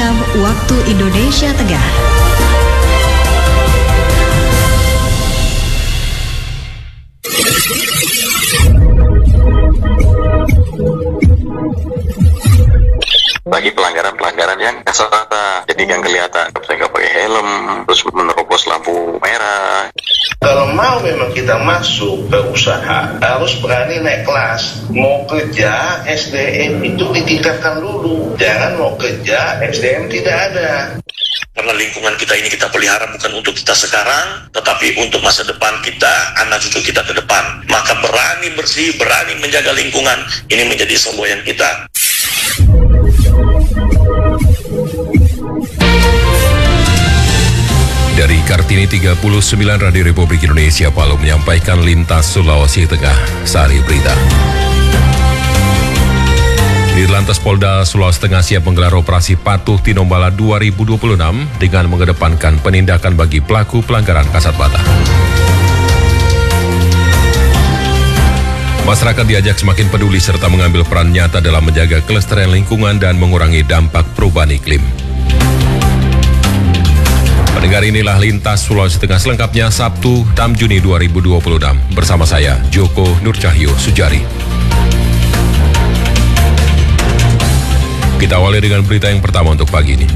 malam waktu Indonesia Tengah. Bagi pelanggaran-pelanggaran yang kasar mata, jadi yang kelihatan saya nggak pakai helm, terus menerobos lampu merah. Kalau mau memang kita masuk ke usaha, harus berani naik kelas. Mau kerja, SDM itu ditingkatkan dulu. Jangan mau kerja, SDM tidak ada. Karena lingkungan kita ini kita pelihara bukan untuk kita sekarang, tetapi untuk masa depan kita, anak cucu kita ke depan. Maka berani bersih, berani menjaga lingkungan, ini menjadi semboyan kita. Dari Kartini 39 Radio Republik Indonesia Palu menyampaikan lintas Sulawesi Tengah, Sari Berita. Dirlantas Polda Sulawesi Tengah siap menggelar operasi Patuh Tinombala 2026 dengan mengedepankan penindakan bagi pelaku pelanggaran kasat mata. Masyarakat diajak semakin peduli serta mengambil peran nyata dalam menjaga kelestarian lingkungan dan mengurangi dampak perubahan iklim. Pendengar, inilah lintas Sulawesi Tengah selengkapnya Sabtu 6 Juni 2026 bersama saya Joko Nurcahyo Sujari. Kita awali dengan berita yang pertama untuk pagi ini.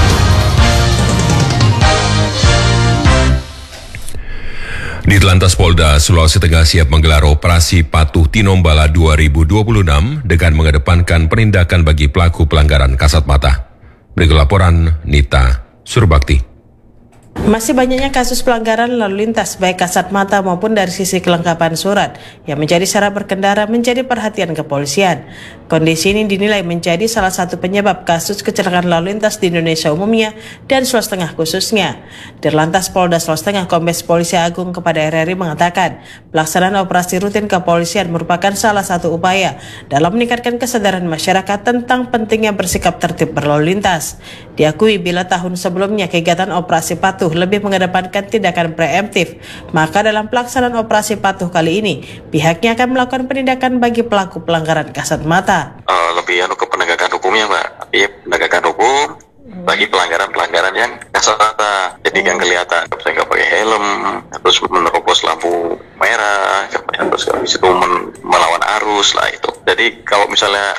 Dirlantas Polda Sulawesi Tengah siap menggelar operasi Patuh Tinombala 2026 dengan mengedepankan penindakan bagi pelaku pelanggaran kasat mata. Berikut laporan Nita Surbakti. Masih banyaknya kasus pelanggaran lalu lintas baik kasat mata maupun dari sisi kelengkapan surat yang menjadi syarat berkendara menjadi perhatian kepolisian. Kondisi ini dinilai menjadi salah satu penyebab kasus kecelakaan lalu lintas di Indonesia umumnya dan Sulawesi Tengah khususnya. Dirlantas Polda Sulawesi Tengah Kombes Polisi Agung kepada RRI mengatakan pelaksanaan operasi rutin kepolisian merupakan salah satu upaya dalam meningkatkan kesadaran masyarakat tentang pentingnya bersikap tertib berlalu lintas. Diakui bila tahun sebelumnya kegiatan operasi patuh lebih mengedepankan tindakan preemptif, maka dalam pelaksanaan operasi patuh kali ini, pihaknya akan melakukan penindakan bagi pelaku pelanggaran kasat mata. Lebih ke penegakan hukumnya, Mbak. Penegakan hukum bagi pelanggaran-pelanggaran yang kasat mata, jadi yang kelihatan saya nggak pakai helm, terus menerobos lampu merah, terus habis itu melawan arus lah itu. Jadi kalau misalnya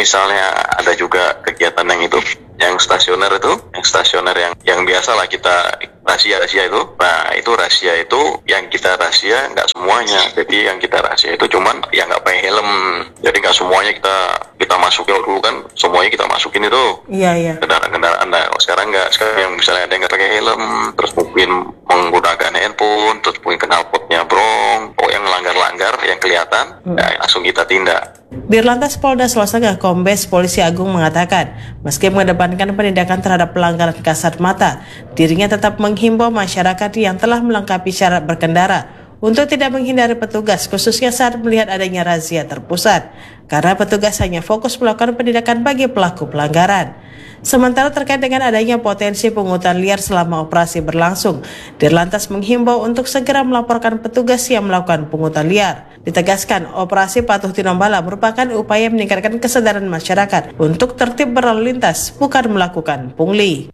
ada juga kegiatan yang itu, yang stasioner yang biasa lah kita rahasia itu. Nah, itu rahasia itu yang kita rahasia nggak semuanya. Jadi yang kita rahasia itu cuman yang nggak pakai helm. Jadi nggak semuanya kita masukin. Dulu kan semuanya kita masukin itu. Iya. Kendaraan. Nah, sekarang nggak. Sekarang yang misalnya ada yang nggak pakai helm, terus mungkin menggunakan handphone, terus mungkin knalpotnya brong, yang langgar yang kelihatan, langsung kita tindak. Dirlantas Polda Sulawesi Tengah Kombes Polisi Agung mengatakan, meski mengedepankan penindakan terhadap pelanggaran kasat mata, dirinya tetap menghimbau masyarakat yang telah melengkapi syarat berkendara untuk tidak menghindari petugas, khususnya saat melihat adanya razia terpusat, karena petugas hanya fokus melakukan penindakan bagi pelaku pelanggaran. Sementara terkait dengan adanya potensi pungutan liar selama operasi berlangsung, Dirlantas menghimbau untuk segera melaporkan petugas yang melakukan pungutan liar. Ditegaskan, operasi Patuh Tinombala merupakan upaya meningkatkan kesadaran masyarakat untuk tertib berlalu lintas, bukan melakukan pungli.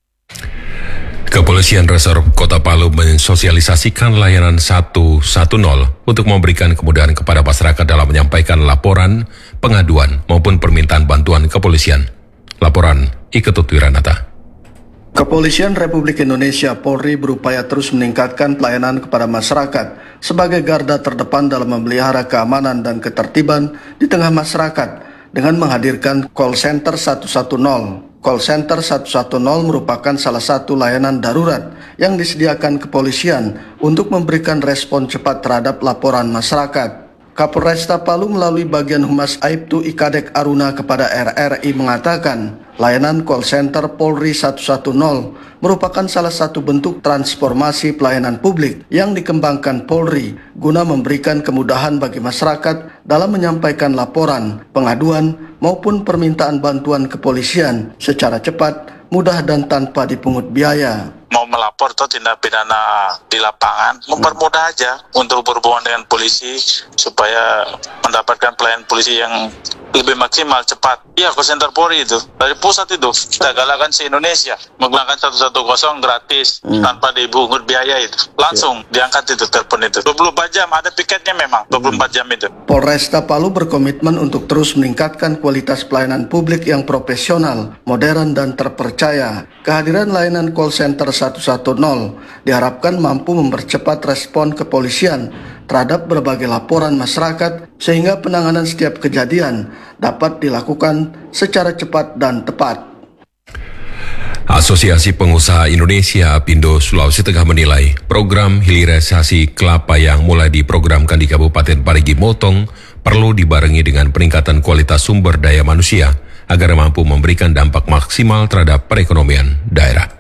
Kepolisian Resor Kota Palu mensosialisasikan layanan 110 untuk memberikan kemudahan kepada masyarakat dalam menyampaikan laporan, pengaduan maupun permintaan bantuan kepolisian. Laporan Iketut Wiranata. Kepolisian Republik Indonesia Polri berupaya terus meningkatkan pelayanan kepada masyarakat sebagai garda terdepan dalam memelihara keamanan dan ketertiban di tengah masyarakat dengan menghadirkan call center 110. Call center 110 merupakan salah satu layanan darurat yang disediakan kepolisian untuk memberikan respon cepat terhadap laporan masyarakat. Kapolresta Palu melalui bagian Humas Aibtu Ikadek Aruna kepada RRI mengatakan, layanan call center Polri 110 merupakan salah satu bentuk transformasi pelayanan publik yang dikembangkan Polri guna memberikan kemudahan bagi masyarakat dalam menyampaikan laporan, pengaduan, maupun permintaan bantuan kepolisian secara cepat, mudah dan tanpa dipungut biaya. Mau melapor atau tindak pidana di lapangan, mempermudah aja untuk berhubungan dengan polisi supaya mendapatkan pelayanan polisi yang lebih maksimal, cepat. Iya, call center Polri itu dari pusat itu kita galakan se-Indonesia menggunakan 110 gratis tanpa dibungut biaya itu. Langsung diangkat itu telepon itu. 24 jam ada piketnya memang 24 jam itu. Polresta Palu berkomitmen untuk terus meningkatkan kualitas pelayanan publik yang profesional, modern dan terpercaya. Kehadiran layanan call center 110 diharapkan mampu mempercepat respon kepolisian terhadap berbagai laporan masyarakat sehingga penanganan setiap kejadian dapat dilakukan secara cepat dan tepat. Asosiasi Pengusaha Indonesia Apindo Sulawesi Tengah menilai program hilirisasi kelapa yang mulai diprogramkan di Kabupaten Parigi Motong perlu dibarengi dengan peningkatan kualitas sumber daya manusia agar mampu memberikan dampak maksimal terhadap perekonomian daerah.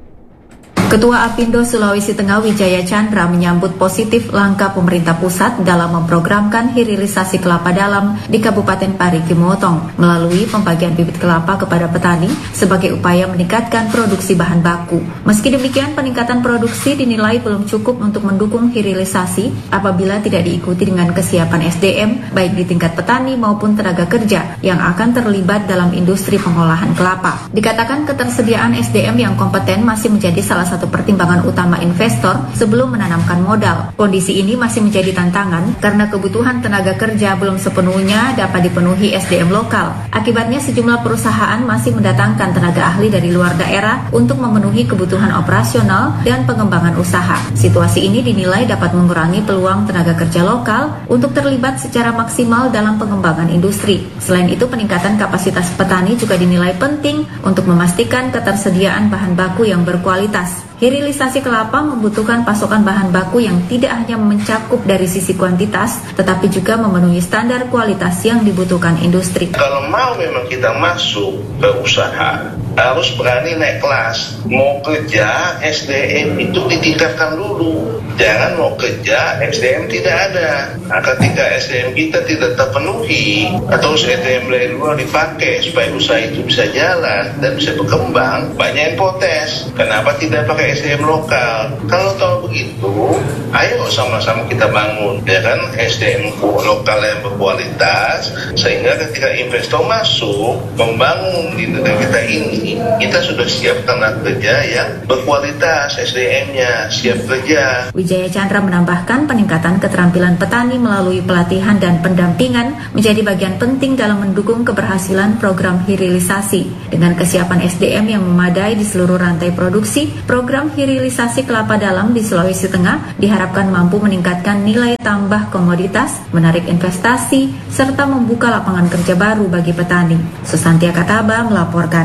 Ketua Apindo Sulawesi Tengah Wijaya Chandra menyambut positif langkah pemerintah pusat dalam memprogramkan hilirisasi kelapa dalam di Kabupaten Parigi Motong melalui pembagian bibit kelapa kepada petani sebagai upaya meningkatkan produksi bahan baku. Meski demikian, peningkatan produksi dinilai belum cukup untuk mendukung hilirisasi apabila tidak diikuti dengan kesiapan SDM baik di tingkat petani maupun tenaga kerja yang akan terlibat dalam industri pengolahan kelapa. Dikatakan ketersediaan SDM yang kompeten masih menjadi salah satu pertimbangan utama investor sebelum menanamkan modal. Kondisi ini masih menjadi tantangan karena kebutuhan tenaga kerja belum sepenuhnya dapat dipenuhi SDM lokal. Akibatnya sejumlah perusahaan masih mendatangkan tenaga ahli dari luar daerah untuk memenuhi kebutuhan operasional dan pengembangan usaha. Situasi ini dinilai dapat mengurangi peluang tenaga kerja lokal untuk terlibat secara maksimal dalam pengembangan industri. Selain itu, peningkatan kapasitas petani juga dinilai penting untuk memastikan ketersediaan bahan baku yang berkualitas. Hilirisasi kelapa membutuhkan pasokan bahan baku yang tidak hanya mencakup dari sisi kuantitas, tetapi juga memenuhi standar kualitas yang dibutuhkan industri. Kalau mau memang kita masuk ke usaha, harus berani naik kelas. Mau kerja, SDM itu ditingkatkan dulu. Jangan mau kerja, SDM tidak ada. Nah, ketika SDM kita tidak terpenuhi, atau SDM dari luar dipakai supaya usaha itu bisa jalan dan bisa berkembang, banyak yang protes. Kenapa tidak pakai SDM lokal? Kalau tahu begitu, ayo sama-sama kita bangun, ya kan, SDM lokal yang berkualitas, sehingga ketika investor masuk membangun di negara kita ini, kita sudah siap tenaga kerja yang berkualitas, SDM-nya siap kerja. Wijaya Chandra menambahkan peningkatan keterampilan petani melalui pelatihan dan pendampingan menjadi bagian penting dalam mendukung keberhasilan program hilirisasi. Dengan kesiapan SDM yang memadai di seluruh rantai produksi, program hilirisasi kelapa dalam di Sulawesi Tengah diharapkan mampu meningkatkan nilai tambah komoditas, menarik investasi, serta membuka lapangan kerja baru bagi petani. Susantia Kataba melaporkan.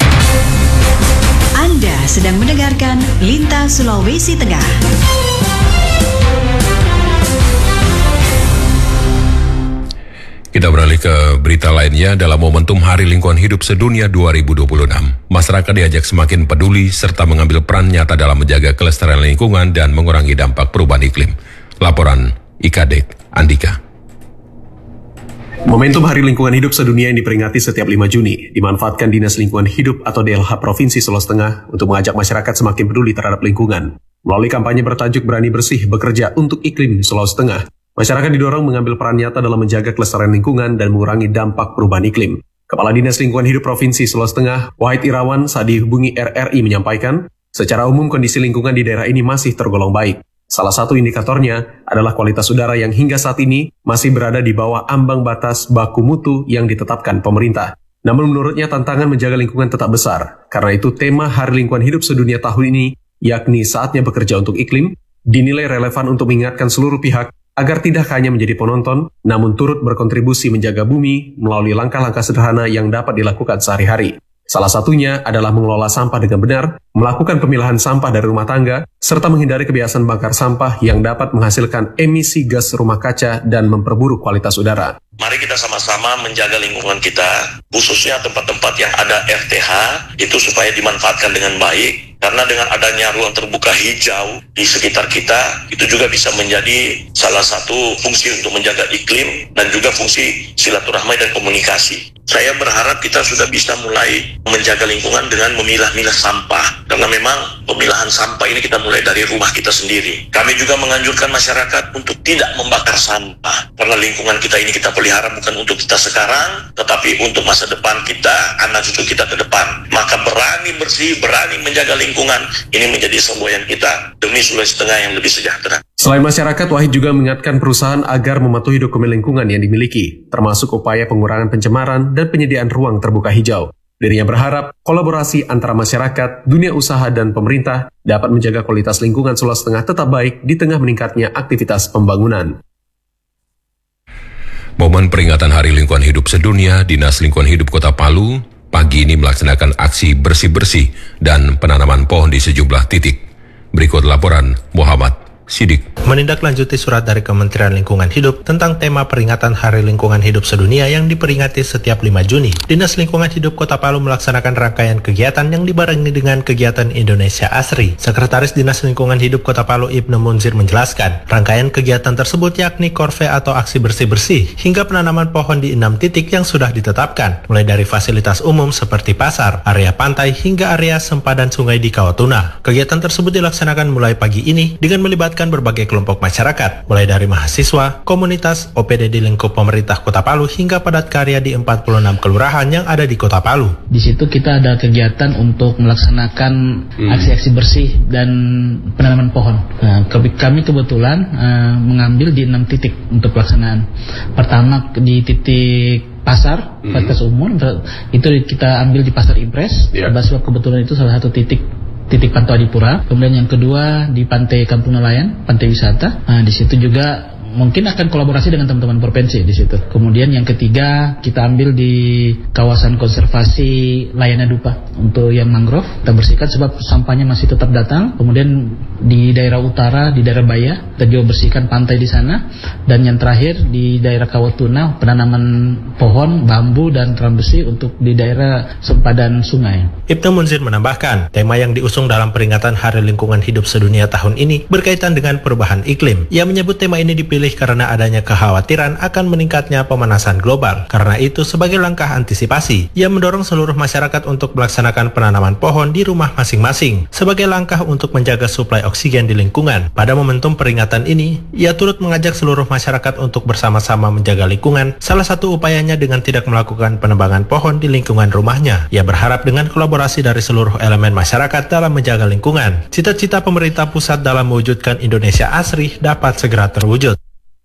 Anda sedang mendengarkan Lintas Sulawesi Tengah. Kita beralih ke berita lainnya. Dalam momentum Hari Lingkungan Hidup Sedunia 2026, masyarakat diajak semakin peduli serta mengambil peran nyata dalam menjaga kelestarian lingkungan dan mengurangi dampak perubahan iklim. Laporan IKD Andika. Momentum Hari Lingkungan Hidup Sedunia yang diperingati setiap 5 Juni dimanfaatkan Dinas Lingkungan Hidup atau DLH Provinsi Sulawesi Tengah untuk mengajak masyarakat semakin peduli terhadap lingkungan. Melalui kampanye bertajuk Berani Bersih Bekerja untuk Iklim Sulawesi Tengah, masyarakat didorong mengambil peran nyata dalam menjaga kelestarian lingkungan dan mengurangi dampak perubahan iklim. Kepala Dinas Lingkungan Hidup Provinsi Sulawesi Tengah, Wahid Irawan, saat dihubungi RRI menyampaikan, secara umum kondisi lingkungan di daerah ini masih tergolong baik. Salah satu indikatornya adalah kualitas udara yang hingga saat ini masih berada di bawah ambang batas baku mutu yang ditetapkan pemerintah. Namun menurutnya tantangan menjaga lingkungan tetap besar. Karena itu tema Hari Lingkungan Hidup Sedunia tahun ini, yakni saatnya bekerja untuk iklim, dinilai relevan untuk mengingatkan seluruh pihak agar tidak hanya menjadi penonton, namun turut berkontribusi menjaga bumi melalui langkah-langkah sederhana yang dapat dilakukan sehari-hari. Salah satunya adalah mengelola sampah dengan benar, melakukan pemilahan sampah dari rumah tangga, serta menghindari kebiasaan bakar sampah yang dapat menghasilkan emisi gas rumah kaca dan memperburuk kualitas udara. Mari kita sama-sama menjaga lingkungan kita, khususnya tempat-tempat yang ada RTH, itu supaya dimanfaatkan dengan baik. Karena dengan adanya ruang terbuka hijau di sekitar kita, itu juga bisa menjadi salah satu fungsi untuk menjaga iklim dan juga fungsi silaturahmi dan komunikasi. Saya berharap kita sudah bisa mulai menjaga lingkungan dengan memilah-milah sampah Karena memang pemilahan sampah ini kita mulai dari rumah kita sendiri. Kami juga menganjurkan masyarakat untuk tidak membakar sampah. Karena lingkungan kita ini kita pelihara bukan untuk kita sekarang, tetapi untuk masa depan kita, anak cucu kita ke depan. Maka berani bersih, berani menjaga lingkungan, ini menjadi semboyan kita demi Sulawesi Tengah yang lebih sejahtera. Selain masyarakat, Wahid juga mengingatkan perusahaan agar mematuhi dokumen lingkungan yang dimiliki, termasuk upaya pengurangan pencemaran dan penyediaan ruang terbuka hijau. Dirinya berharap kolaborasi antara masyarakat, dunia usaha, dan pemerintah dapat menjaga kualitas lingkungan Sulawesi Tengah tetap baik di tengah meningkatnya aktivitas pembangunan. Momen peringatan Hari Lingkungan Hidup Sedunia, Dinas Lingkungan Hidup Kota Palu pagi ini melaksanakan aksi bersih-bersih dan penanaman pohon di sejumlah titik. Berikut laporan Muhammad Sidik. Menindaklanjuti surat dari Kementerian Lingkungan Hidup tentang tema peringatan Hari Lingkungan Hidup Sedunia yang diperingati setiap 5 Juni, Dinas Lingkungan Hidup Kota Palu melaksanakan rangkaian kegiatan yang dibarengi dengan kegiatan Indonesia Asri. Sekretaris Dinas Lingkungan Hidup Kota Palu Ibnu Munzir menjelaskan, rangkaian kegiatan tersebut yakni korve atau aksi bersih-bersih hingga penanaman pohon di 6 titik yang sudah ditetapkan, mulai dari fasilitas umum seperti pasar, area pantai, hingga area sempadan sungai di Kawatuna. Kegiatan tersebut dilaksanakan mulai pagi ini dengan melibatkan berbagai kelompok masyarakat, mulai dari mahasiswa, komunitas, OPD di lingkup pemerintah Kota Palu, hingga padat karya di 46 kelurahan yang ada di Kota Palu. Di situ kita ada kegiatan untuk melaksanakan aksi-aksi bersih dan penanaman pohon. Kami kebetulan mengambil di 6 titik untuk pelaksanaan. Pertama di titik pasar, fasilitas umum, itu kita ambil di Pasar Impres, sebab kebetulan itu salah satu titik pantau Adipura. Kemudian yang kedua di Pantai Kampung Nelayan, pantai wisata. Di situ juga mungkin akan kolaborasi dengan teman-teman provinsi di situ. Kemudian yang ketiga kita ambil di kawasan konservasi Layana Dupa untuk yang mangrove kita bersihkan sebab sampahnya masih tetap datang. Kemudian di daerah utara, di daerah Baya kita juga bersihkan pantai di sana. Dan yang terakhir di daerah Kawatuna penanaman pohon, bambu dan terang besi untuk di daerah sempadan sungai. Ibnu Munzir menambahkan, tema yang diusung dalam peringatan Hari Lingkungan Hidup Sedunia tahun ini berkaitan dengan perubahan iklim. Ia menyebut tema ini dipilih karena adanya kekhawatiran akan meningkatnya pemanasan global. Karena itu, sebagai langkah antisipasi, ia mendorong seluruh masyarakat untuk melaksanakan penanaman pohon di rumah masing-masing sebagai langkah untuk menjaga suplai oksigen di lingkungan. Pada momentum peringatan ini, ia turut mengajak seluruh masyarakat untuk bersama-sama menjaga lingkungan. Salah satu upayanya dengan tidak melakukan penebangan pohon di lingkungan rumahnya. Ia berharap dengan kolaborasi dari seluruh elemen masyarakat dalam menjaga lingkungan, cita-cita pemerintah pusat dalam mewujudkan Indonesia Asri dapat segera terwujud.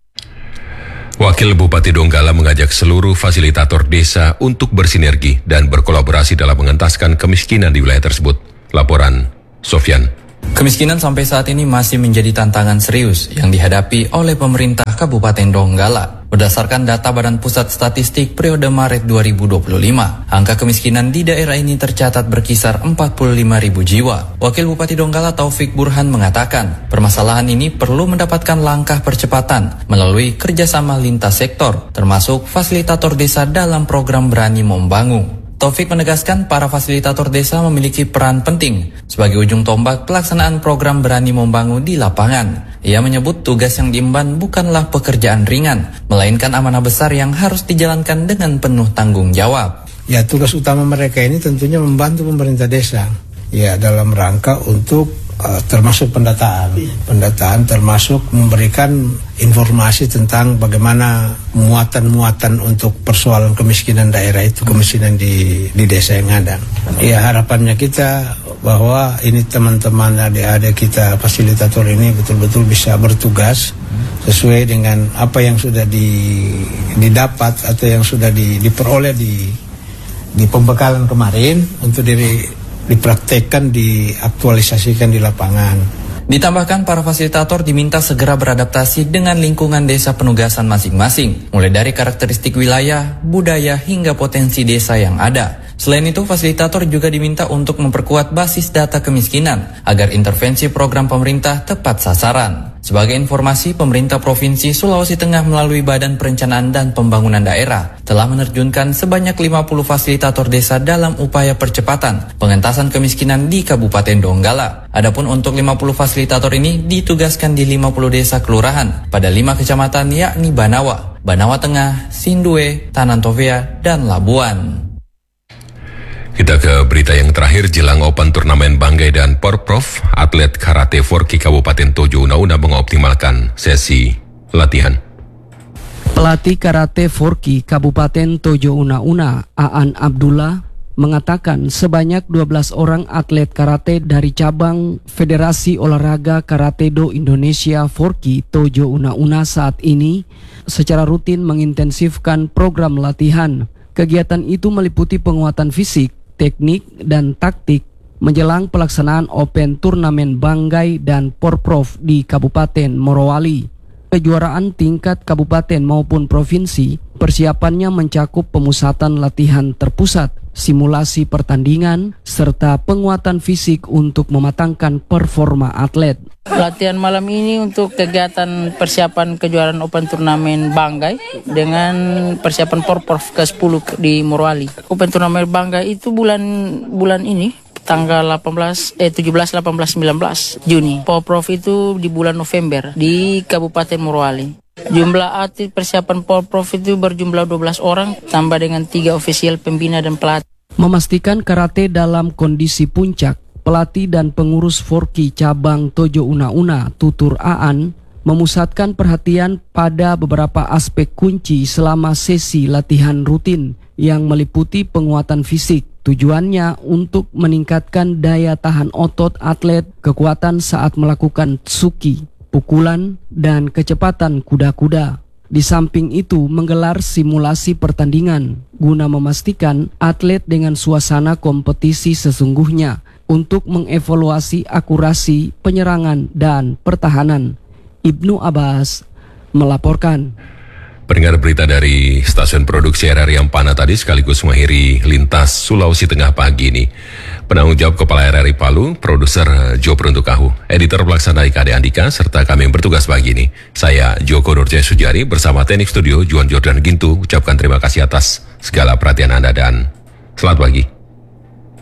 Wakil Bupati Donggala mengajak seluruh fasilitator desa untuk bersinergi dan berkolaborasi dalam mengentaskan kemiskinan di wilayah tersebut. Laporan Sofyan. Kemiskinan sampai saat ini masih menjadi tantangan serius yang dihadapi oleh pemerintah Kabupaten Donggala. Berdasarkan data Badan Pusat Statistik periode Maret 2025, angka kemiskinan di daerah ini tercatat berkisar 45.000 jiwa. Wakil Bupati Donggala Taufik Burhan mengatakan, permasalahan ini perlu mendapatkan langkah percepatan melalui kerjasama lintas sektor, termasuk fasilitator desa dalam program Berani Membangun. Taufik menegaskan para fasilitator desa memiliki peran penting sebagai ujung tombak pelaksanaan program Berani Membangun di lapangan. Ia menyebut tugas yang diemban bukanlah pekerjaan ringan, melainkan amanah besar yang harus dijalankan dengan penuh tanggung jawab. Ya, tugas utama mereka ini tentunya membantu pemerintah desa, ya, dalam rangka untuk termasuk pendataan termasuk memberikan informasi tentang bagaimana muatan-muatan untuk persoalan kemiskinan daerah itu, kemiskinan di desa yang ada. Ya, harapannya kita bahwa ini teman-teman adik-adik kita fasilitator ini betul-betul bisa bertugas sesuai dengan apa yang sudah didapat atau yang sudah diperoleh di pembekalan kemarin untuk dipraktekkan, diaktualisasikan di lapangan. Ditambahkan, para fasilitator diminta segera beradaptasi dengan lingkungan desa penugasan masing-masing, mulai dari karakteristik wilayah, budaya, hingga potensi desa yang ada. Selain itu, fasilitator juga diminta untuk memperkuat basis data kemiskinan agar intervensi program pemerintah tepat sasaran. Sebagai informasi, pemerintah Provinsi Sulawesi Tengah melalui Badan Perencanaan dan Pembangunan Daerah telah menerjunkan sebanyak 50 fasilitator desa dalam upaya percepatan pengentasan kemiskinan di Kabupaten Donggala. Adapun untuk 50 fasilitator ini ditugaskan di 50 desa kelurahan pada 5 kecamatan yakni Banawa, Banawa Tengah, Sindue, Tanantovea, dan Labuan. Kita ke berita yang terakhir. terakhir jelang Open Turnamen Banggai dan Porprov, atlet Karate Forky Kabupaten Tojo Una-Una mengoptimalkan sesi latihan. Pelatih Karate Forky Kabupaten Tojo Una-Una, Aan Abdullah, mengatakan sebanyak 12 orang atlet karate dari cabang Federasi Olahraga Karate-Do Indonesia Forky Tojo Una-Una saat ini secara rutin mengintensifkan program latihan. Kegiatan itu meliputi penguatan fisik, teknik, dan taktik menjelang pelaksanaan Open Turnamen Banggai dan Porprov di Kabupaten Morowali. Kejuaraan tingkat kabupaten maupun provinsi, persiapannya mencakup pemusatan latihan terpusat, simulasi pertandingan, serta penguatan fisik untuk mematangkan performa atlet. Latihan malam ini untuk kegiatan persiapan kejuaraan Open Turnamen Banggai dengan persiapan Porprov ke-10 di Morowali. Open Turnamen Banggai itu bulan ini tanggal 17, 18, 19 Juni. Porprov itu di bulan November di Kabupaten Morowali. Jumlah atlet persiapan Porprov itu berjumlah 12 orang, tambah dengan 3 ofisial pembina dan pelatih. Memastikan karate dalam kondisi puncak, pelatih dan pengurus Forky cabang Tojo Una-Una, Tutur Aan, memusatkan perhatian pada beberapa aspek kunci selama sesi latihan rutin yang meliputi penguatan fisik. Tujuannya untuk meningkatkan daya tahan otot atlet, kekuatan saat melakukan tsuki, pukulan, dan kecepatan kuda-kuda. Di samping itu, menggelar simulasi pertandingan guna memastikan atlet dengan suasana kompetisi sesungguhnya untuk mengevaluasi akurasi penyerangan dan pertahanan. Ibnu Abbas melaporkan. Pendengar berita dari stasiun produksi RRI Ampana tadi sekaligus mengakhiri lintas Sulawesi Tengah pagi ini. Penanggung jawab Kepala RRI Palu, produser Jo Peruntukahu, editor pelaksana Ika Andika, serta kami yang bertugas pagi ini. Saya Joko Nurjaya Sujari bersama teknik studio Juan Jordan Gintu ucapkan terima kasih atas segala perhatian Anda dan selamat pagi.